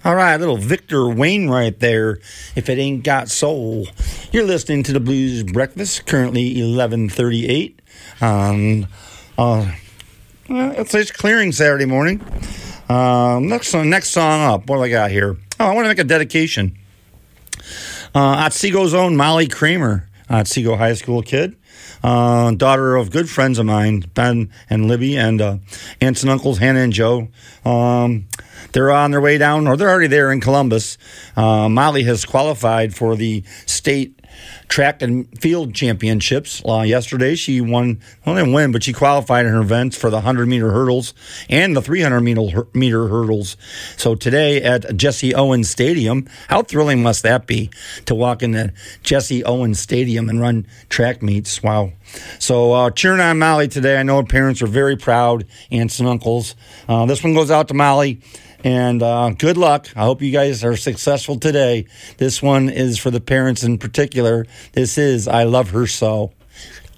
All right, little Victor Wainwright there, If It Ain't Got Soul. You're listening to the Blues Breakfast, currently 11:38 on, it's clearing Saturday morning. Next song up, what do I got here? Oh, I want to make a dedication. Otsiko's own Molly Kramer, Otsiko High School kid. Daughter of good friends of mine, Ben and Libby, and aunts and uncles Hannah and Joe. They're on their way down, or they're already there in Columbus. Molly has qualified for the state track and field championships. Yesterday, she won, well, didn't win, but she qualified in her events for the 100-meter hurdles and the 300-meter hurdles. So today at Jesse Owens Stadium, how thrilling must that be to walk into Jesse Owens Stadium and run track meets? Wow. So cheering on Molly today. I know parents are very proud, aunts and uncles. This one goes out to Molly. And good luck. I hope you guys are successful today. This one is for the parents in particular. This is I Love Her So.